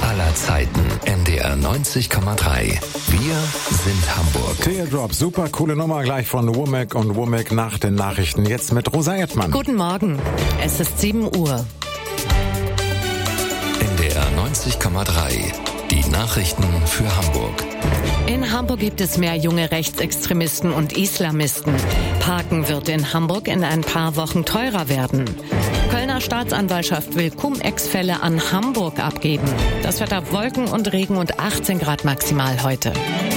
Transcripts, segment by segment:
aller Zeiten. NDR 90,3. Wir sind Hamburg. Teardrop, super coole Nummer gleich von Womack und Womack nach den Nachrichten. Jetzt mit Rosa Erdmann. Guten Morgen. Es ist 7 Uhr. NDR 90,3. Die Nachrichten für Hamburg. In Hamburg gibt es mehr junge Rechtsextremisten und Islamisten. Parken wird in Hamburg in ein paar Wochen teurer werden. Kölner Staatsanwaltschaft will Cum-Ex-Fälle an Hamburg abgeben. Das Wetter Wolken und Regen und 18 Grad maximal heute.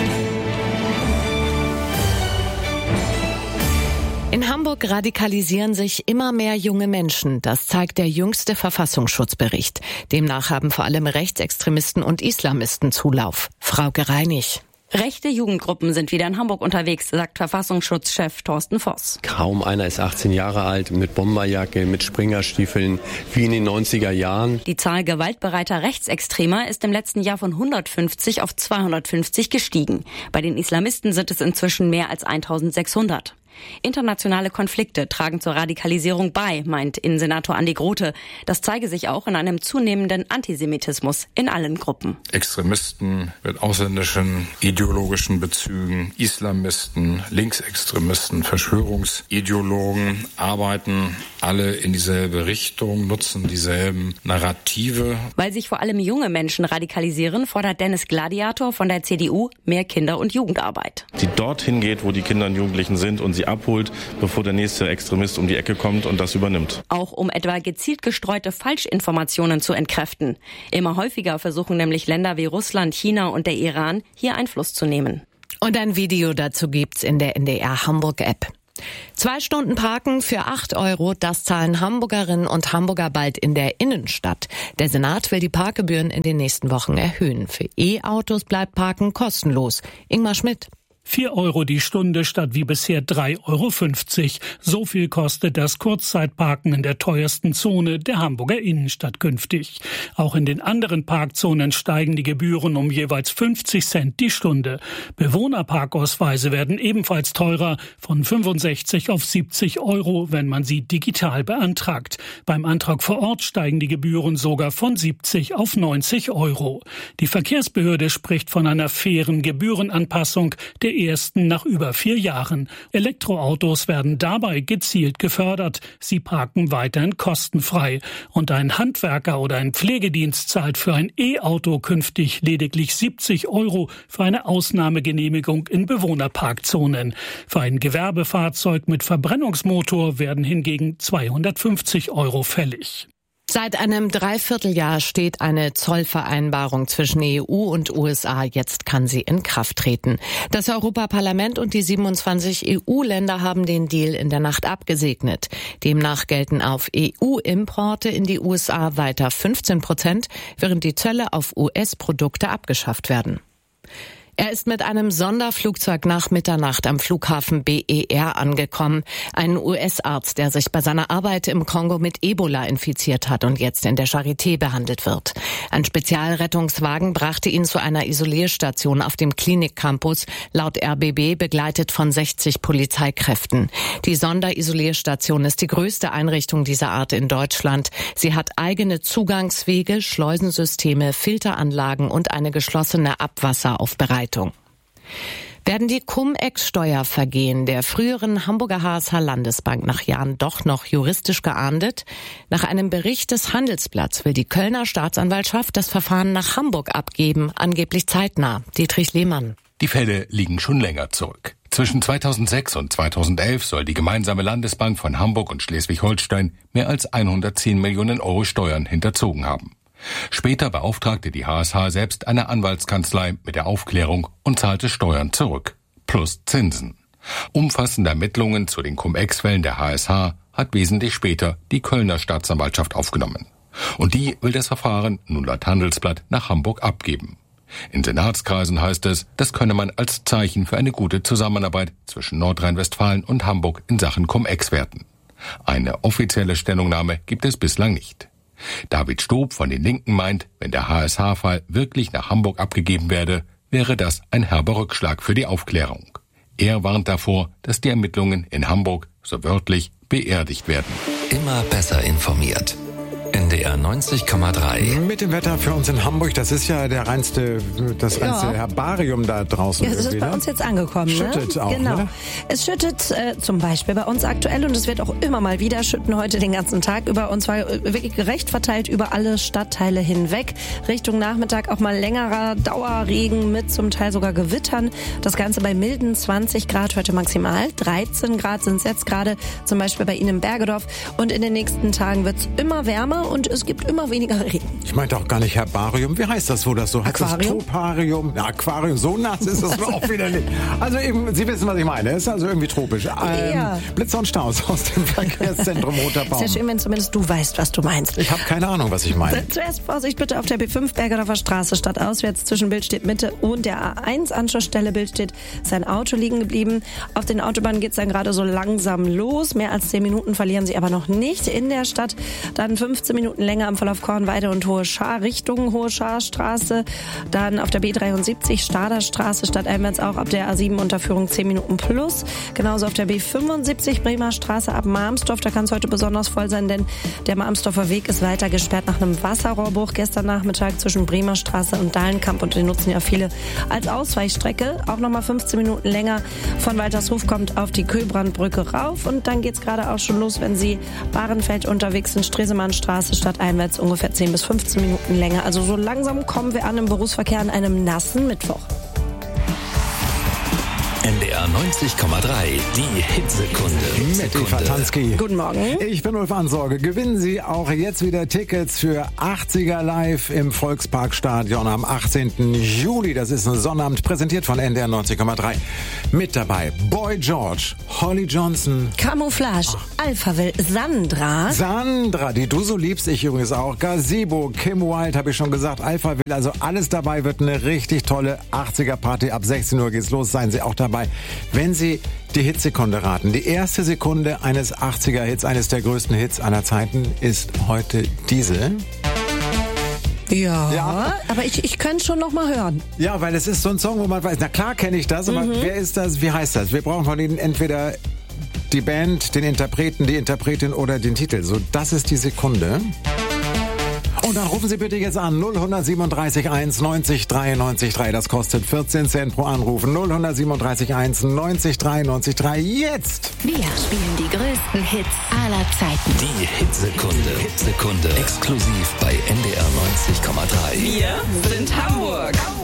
In Hamburg radikalisieren sich immer mehr junge Menschen. Das zeigt der jüngste Verfassungsschutzbericht. Demnach haben vor allem Rechtsextremisten und Islamisten Zulauf. Frauke Reinig. Rechte Jugendgruppen sind wieder in Hamburg unterwegs, sagt Verfassungsschutzchef Thorsten Voss. Kaum einer ist 18 Jahre alt, mit Bomberjacke, mit Springerstiefeln, wie in den 90er Jahren. Die Zahl gewaltbereiter Rechtsextremer ist im letzten Jahr von 150 auf 250 gestiegen. Bei den Islamisten sind es inzwischen mehr als 1600. Internationale Konflikte tragen zur Radikalisierung bei, meint Innensenator Andi Grote. Das zeige sich auch in einem zunehmenden Antisemitismus in allen Gruppen. Extremisten mit ausländischen ideologischen Bezügen, Islamisten, Linksextremisten, Verschwörungsideologen arbeiten alle in dieselbe Richtung, nutzen dieselben Narrative. Weil sich vor allem junge Menschen radikalisieren, fordert Dennis Gladiator von der CDU mehr Kinder- und Jugendarbeit. Die dorthin geht, wo die Kinder und Jugendlichen sind und sie abholt, bevor der nächste Extremist um die Ecke kommt und das übernimmt. Auch um etwa gezielt gestreute Falschinformationen zu entkräften. Immer häufiger versuchen nämlich Länder wie Russland, China und der Iran, hier Einfluss zu nehmen. Und ein Video dazu gibt's in der NDR Hamburg App. 2 Stunden Parken für 8 €, das zahlen Hamburgerinnen und Hamburger bald in der Innenstadt. Der Senat will die Parkgebühren in den nächsten Wochen erhöhen. Für E-Autos bleibt Parken kostenlos. Ingmar Schmidt. 4 € die Stunde statt wie bisher 3,50 €. So viel kostet das Kurzzeitparken in der teuersten Zone der Hamburger Innenstadt künftig. Auch in den anderen Parkzonen steigen die Gebühren um jeweils 50 Cent die Stunde. Bewohnerparkausweise werden ebenfalls teurer, von 65 auf 70 €, wenn man sie digital beantragt. Beim Antrag vor Ort steigen die Gebühren sogar von 70 auf 90 €. Die Verkehrsbehörde spricht von einer fairen Gebührenanpassung, der ersten nach über 4 Jahren. Elektroautos werden dabei gezielt gefördert. Sie parken weiterhin kostenfrei. Und ein Handwerker oder ein Pflegedienst zahlt für ein E-Auto künftig lediglich 70 € für eine Ausnahmegenehmigung in Bewohnerparkzonen. Für ein Gewerbefahrzeug mit Verbrennungsmotor werden hingegen 250 € fällig. Seit einem Dreivierteljahr steht eine Zollvereinbarung zwischen EU und USA. Jetzt kann sie in Kraft treten. Das Europaparlament und die 27 EU-Länder haben den Deal in der Nacht abgesegnet. Demnach gelten auf EU-Importe in die USA weiter 15%, während die Zölle auf US-Produkte abgeschafft werden. Er ist mit einem Sonderflugzeug nach Mitternacht am Flughafen BER angekommen. Ein US-Arzt, der sich bei seiner Arbeit im Kongo mit Ebola infiziert hat und jetzt in der Charité behandelt wird. Ein Spezialrettungswagen brachte ihn zu einer Isolierstation auf dem Klinikcampus, laut RBB begleitet von 60 Polizeikräften. Die Sonderisolierstation ist die größte Einrichtung dieser Art in Deutschland. Sie hat eigene Zugangswege, Schleusensysteme, Filteranlagen und eine geschlossene Abwasseraufbereitung. Werden die Cum-Ex-Steuervergehen der früheren Hamburger HSH Landesbank nach Jahren doch noch juristisch geahndet? Nach einem Bericht des Handelsblatts will die Kölner Staatsanwaltschaft das Verfahren nach Hamburg abgeben, angeblich zeitnah. Dietrich Lehmann. Die Fälle liegen schon länger zurück. Zwischen 2006 und 2011 soll die gemeinsame Landesbank von Hamburg und Schleswig-Holstein mehr als 110 Millionen € Steuern hinterzogen haben. Später beauftragte die HSH selbst eine Anwaltskanzlei mit der Aufklärung und zahlte Steuern zurück. Plus Zinsen. Umfassende Ermittlungen zu den Cum-Ex-Fällen der HSH hat wesentlich später die Kölner Staatsanwaltschaft aufgenommen. Und die will das Verfahren nun laut Handelsblatt nach Hamburg abgeben. In Senatskreisen heißt es, das könne man als Zeichen für eine gute Zusammenarbeit zwischen Nordrhein-Westfalen und Hamburg in Sachen Cum-Ex werten. Eine offizielle Stellungnahme gibt es bislang nicht. David Stob von den Linken meint, wenn der HSH-Fall wirklich nach Hamburg abgegeben werde, wäre das ein herber Rückschlag für die Aufklärung. Er warnt davor, dass die Ermittlungen in Hamburg so wörtlich beerdigt werden. Immer besser informiert. NDR 90,3. Mit dem Wetter für uns in Hamburg, das ist ja das reinste Herbarium da draußen. Ja, es ist bei uns jetzt angekommen. Schüttet auch, genau. Ne? Es schüttet zum Beispiel bei uns aktuell und es wird auch immer mal wieder schütten heute den ganzen Tag über, und zwar wirklich gerecht verteilt über alle Stadtteile hinweg. Richtung Nachmittag auch mal längerer Dauerregen mit zum Teil sogar Gewittern. Das Ganze bei milden 20 Grad heute maximal. 13 Grad sind es jetzt gerade, zum Beispiel bei Ihnen in Bergedorf. Und in den nächsten Tagen wird es immer wärmer und es gibt immer weniger Regen. Ich meinte auch gar nicht Herbarium. Wie heißt das, wo das so heißt? Aquarium? Das Troparium. Ja, Aquarium, so nass ist das auch wieder nicht. Also eben, Sie wissen, was ich meine. Es ist also irgendwie tropisch. Ja. Blitzer und Staus aus dem Verkehrszentrum Roter Baum. Ist ja schön, wenn zumindest du weißt, was du meinst. Ich habe keine Ahnung, was ich meine. Zuerst Vorsicht bitte auf der B5 Bergedorfer Straße stadtauswärts zwischen Bildstedt Mitte und der A1 Anschlussstelle Bildstedt ist ein Auto liegen geblieben. Auf den Autobahnen geht es dann gerade so langsam los. Mehr als 10 Minuten verlieren Sie aber noch nicht in der Stadt. Dann 15 Minuten länger am Verlauf Kornweide und Hohe Schaar Richtung Hohe Schaarstraße. Dann auf der B73 Staderstraße stadteinwärts auch ab der A7 Unterführung 10 Minuten plus. Genauso auf der B75 Bremer Straße ab Marmsdorf. Da kann es heute besonders voll sein, denn der Marmsdorfer Weg ist weiter gesperrt nach einem Wasserrohrbruch gestern Nachmittag zwischen Bremer Straße und Dahlenkamp. Und den nutzen ja viele als Ausweichstrecke. Auch nochmal 15 Minuten länger von Waltershof kommt auf die Köbrandbrücke rauf. Und dann geht's gerade auch schon los, wenn Sie Bahrenfeld unterwegs sind, Stresemannstraße stadteinwärts ungefähr 10 bis 15 Minuten länger. Also so langsam kommen wir an im Berufsverkehr an einem nassen Mittwoch. NDR 90,3, die Hitsekunde. Mit Eva Tansky. Guten Morgen. Ich bin Ulf Ansorge. Gewinnen Sie auch jetzt wieder Tickets für 80er Live im Volksparkstadion am 18. Juli. Das ist ein Sonnabend, präsentiert von NDR 90,3. Mit dabei Boy George, Holly Johnson, Camouflage, Alphaville, Sandra, die du so liebst, ich übrigens auch, Gazebo, Kim Wilde, habe ich schon gesagt, Alphaville, also alles dabei, wird eine richtig tolle 80er Party. Ab 16 Uhr geht's los, seien Sie auch dabei. Wenn Sie die Hitsekunde raten, die erste Sekunde eines 80er-Hits, eines der größten Hits aller Zeiten, ist heute diese. Ja, aber ich könnte schon noch mal hören. Ja, weil es ist so ein Song, wo man weiß, na klar kenne ich das, aber wer ist das, wie heißt das? Wir brauchen von Ihnen entweder die Band, den Interpreten, die Interpretin oder den Titel. So, das ist die Sekunde. Und dann rufen Sie bitte jetzt an 0137 1 90 93 3. Das kostet 14 Cent pro Anruf. 0137 1 90 93 3. Jetzt! Wir spielen die größten Hits aller Zeiten. Die Hitsekunde. Exklusiv bei NDR 90,3. Wir sind Hamburg.